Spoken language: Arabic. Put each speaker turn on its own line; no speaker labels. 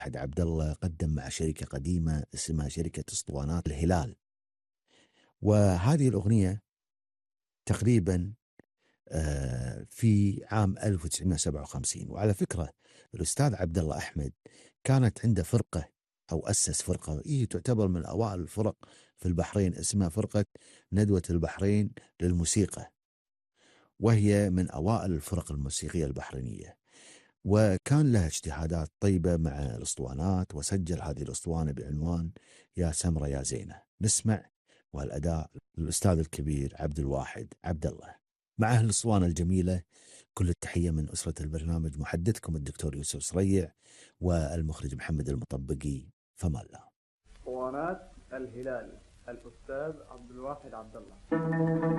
عبد الله قدم مع شركة قديمة اسمها شركة اسطوانات الهلال. وهذه الأغنية تقريبا في عام 1957. وعلى فكرة الأستاذ عبد الله أحمد كانت عنده فرقة أو أسس فرقة هي تعتبر من أوائل الفرق في البحرين، اسمها فرقة ندوة البحرين للموسيقى، وهي من أوائل الفرق الموسيقية البحرينية. وكان لها اجتهادات طيبة مع الأسطوانات، وسجل هذه الأسطوانة بعنوان يا سمرة يا زينة. نسمع والأداء الأستاذ الكبير عبد الواحد عبد الله مع أهل الأسطوانة الجميلة. كل التحية من أسرة البرنامج، محدثكم الدكتور يوسف صريع والمخرج محمد المطبقي. فما الله.
اسطوانات الهلال، الأستاذ عبد الواحد عبد الله.